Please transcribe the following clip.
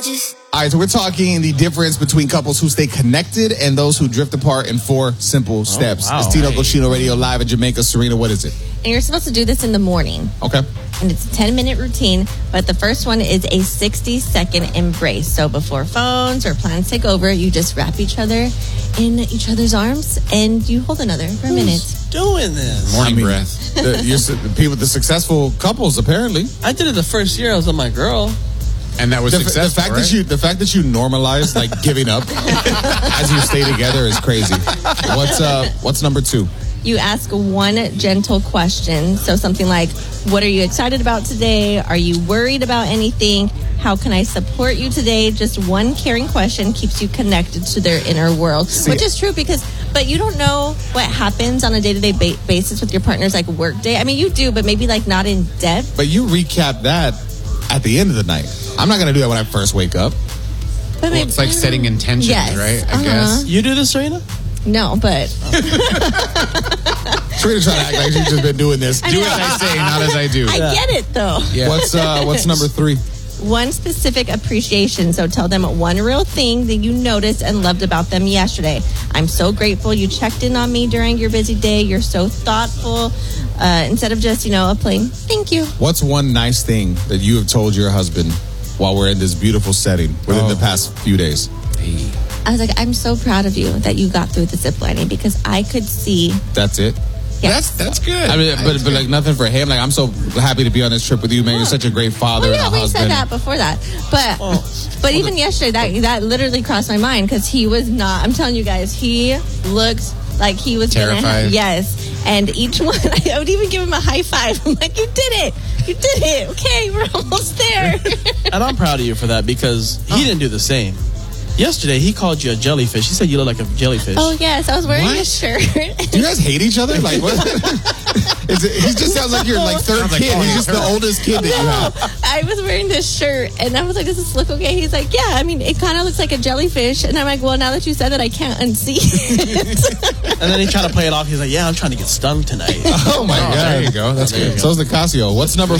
All right, so we're talking the difference between couples who stay connected and those who drift apart in 4 simple steps. Wow. It's Tino Cochino Radio live in Jamaica. Serena, what is it? And you're supposed to do this in the morning. Okay. And it's a 10-minute routine, but the first one is a 60-second embrace. So before phones or plans take over, you just wrap each other in each other's arms and you hold another for a minute. Doing this? Morning breath. The successful couples, apparently. I did it the first year I was with my girl. And that was successful, the fact that you normalize like giving up as you stay together is crazy. What's number 2? You ask one gentle question. So something like, what are you excited about today? Are you worried about anything? How can I support you today? Just one caring question keeps you connected to their inner world, which is true but you don't know what happens on a day-to-day basis with your partner's like work day. I mean, you do, but maybe like not in depth. But you recap that at the end of the night. I'm not going to do that when I first wake up. But Well, it's like setting intentions, Yes. right? I guess. You do this, Serena? No, but Serena's trying to act like she's just been doing this. I Do know. as I say, not as I do. I get it though. Yeah. What's number 3? One specific appreciation. So tell them one real thing that you noticed and loved about them yesterday. I'm so grateful you checked in on me during your busy day. You're so thoughtful. Instead of just, a plain thank you. What's one nice thing that you have told your husband while we're in this beautiful setting within the past few days? I was like, I'm so proud of you that you got through the zip lining because I could see. That's it? Yes. That's good. I mean, but like nothing for him. Like, I'm so happy to be on this trip with you, man. You're such a great father Well, and a we husband. said that before that. But even yesterday, that literally crossed my mind because he was not. I'm telling you guys, he looked like he was Terrified. Yes. And each one, I would even give him a high five. I'm like, you did it. You did it. Okay, we're almost there. And I'm proud of you for that because he didn't do the same. Yesterday, he called you a jellyfish. He said you look like a jellyfish. Oh, yes. I was wearing a shirt. Do you guys hate each other? Like, what? He just sounds like your third Sounds like kid. He's just the her. oldest kid that you have. I was wearing this shirt and I was like, does this look okay? He's like, yeah, I mean, it kind of looks like a jellyfish. And I'm like, well, now that you said that, I can't unsee it. And then he tried to play it off. He's like, yeah, I'm trying to get stung tonight. Oh, my God. There you go. That's good. So's the Casio. What's number